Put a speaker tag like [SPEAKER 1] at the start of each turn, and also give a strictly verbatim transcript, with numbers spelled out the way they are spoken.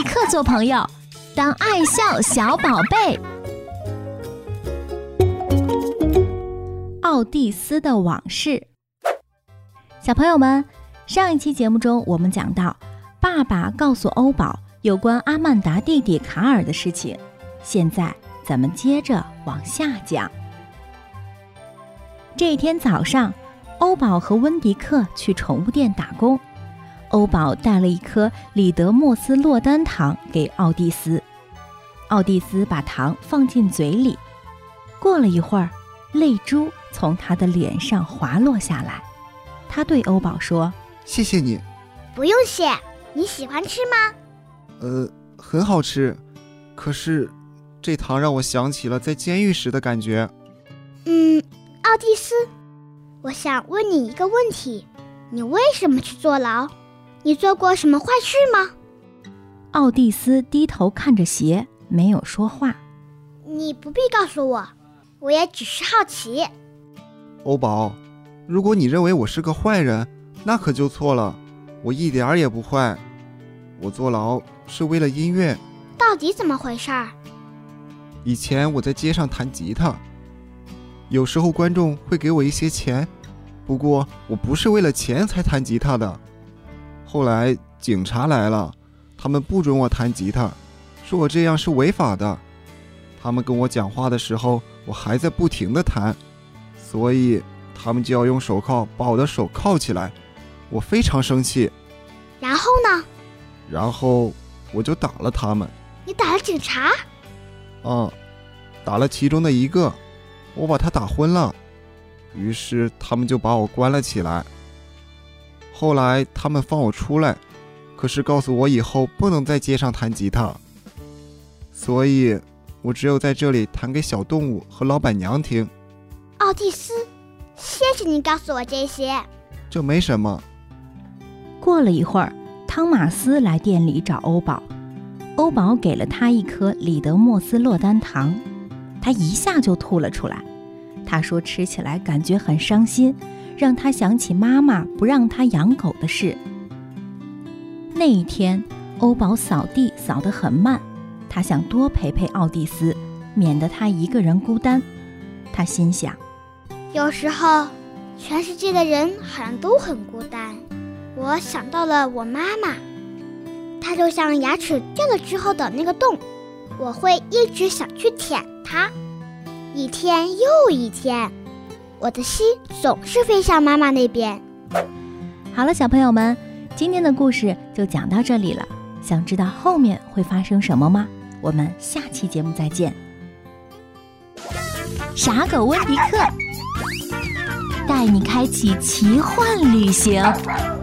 [SPEAKER 1] 刻做朋友，当爱笑小宝贝。奥蒂斯的往事。小朋友们，上一期节目中我们讲到，爸爸告诉欧宝有关阿曼达弟弟卡尔的事情，现在咱们接着往下讲。这一天早上，欧宝和温迪克去宠物店打工，欧宝带了一颗里德莫斯洛丹糖给奥蒂斯，奥蒂斯把糖放进嘴里，过了一会儿，泪珠从他的脸上滑落下来，他对欧宝说：
[SPEAKER 2] 谢谢你。
[SPEAKER 3] 不用谢，你喜欢吃吗？
[SPEAKER 2] 呃，很好吃，可是这糖让我想起了在监狱时的感觉。
[SPEAKER 3] 嗯，奥蒂斯，我想问你一个问题，你为什么去坐牢？你做过什么坏事吗？
[SPEAKER 1] 奥蒂斯低头看着鞋，没有说话。
[SPEAKER 3] 你不必告诉我，我也只是好奇。
[SPEAKER 2] 欧宝，如果你认为我是个坏人，那可就错了，我一点儿也不坏。我坐牢是为了音乐。
[SPEAKER 3] 到底怎么回事？
[SPEAKER 2] 以前我在街上弹吉他，有时候观众会给我一些钱，不过我不是为了钱才弹吉他的。后来警察来了，他们不准我弹吉他，说我这样是违法的。他们跟我讲话的时候，我还在不停地弹，所以他们就要用手铐把我的手铐起来，我非常生气。
[SPEAKER 3] 然后呢？
[SPEAKER 2] 然后我就打了他们。
[SPEAKER 3] 你打了警察？
[SPEAKER 2] 嗯，打了其中的一个，我把他打昏了，于是他们就把我关了起来。后来他们放我出来，可是告诉我以后不能在街上弹吉他，所以我只有在这里弹给小动物和老板娘听。
[SPEAKER 3] 奥蒂斯，谢谢你告诉我这些。
[SPEAKER 2] 这没什么。
[SPEAKER 1] 过了一会儿，汤马斯来店里找欧宝，欧宝给了他一颗里德莫斯洛丹糖，他一下就吐了出来。他说吃起来感觉很伤心，让他想起妈妈不让他养狗的事。那一天，欧宝扫地扫得很慢，他想多陪陪奥蒂斯，免得他一个人孤单。他心想，
[SPEAKER 3] 有时候全世界的人好像都很孤单。我想到了我妈妈，她就像牙齿掉了之后的那个洞，我会一直想去舔它，一天又一天，我的心总是飞向妈妈那边。
[SPEAKER 1] 好了，小朋友们，今天的故事就讲到这里了。想知道后面会发生什么吗？我们下期节目再见。傻狗温迪克带你开启奇幻旅行。